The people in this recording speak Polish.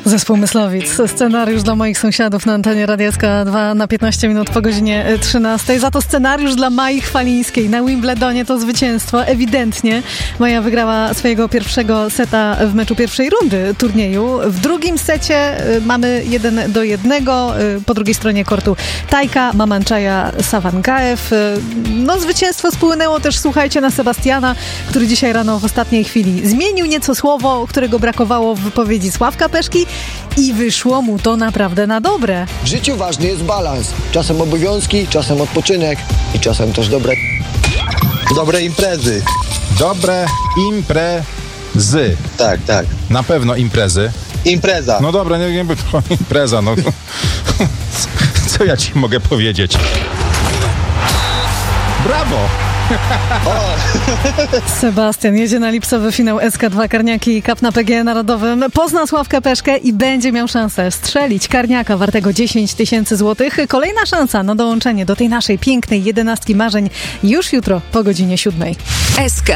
Zespół Myslowic. Scenariusz dla moich sąsiadów na antenie Radia SK2 na 15 minut po godzinie 13. Za to scenariusz dla Mai Chwalińskiej. Na Wimbledonie to zwycięstwo. Ewidentnie Maja wygrała swojego pierwszego seta w meczu pierwszej rundy turnieju. W drugim secie mamy 1-1. Po drugiej stronie kortu Tajka, Mamanczaja, Sawangaew. No zwycięstwo spłynęło też, słuchajcie, na Sebastiana, który dzisiaj rano w ostatniej chwili zmienił nieco słowo, którego brakowało w wypowiedzi Sławka Peszki i wyszło mu to naprawdę na dobre. W życiu ważny jest balans. Czasem obowiązki, czasem odpoczynek i czasem też dobre imprezy. Dobre imprezy. Tak. Na pewno imprezy. Impreza. No dobra, nie impreza, no. Co ja ci mogę powiedzieć? Brawo! Sebastian jedzie na lipcowy finał SK2 Karniaki Cup na PGE Narodowym. Pozna Sławkę Peszkę i będzie miał szansę strzelić karniaka wartego 10 000 złotych. Kolejna szansa na dołączenie do tej naszej pięknej 11 marzeń już jutro po godzinie 7. SK.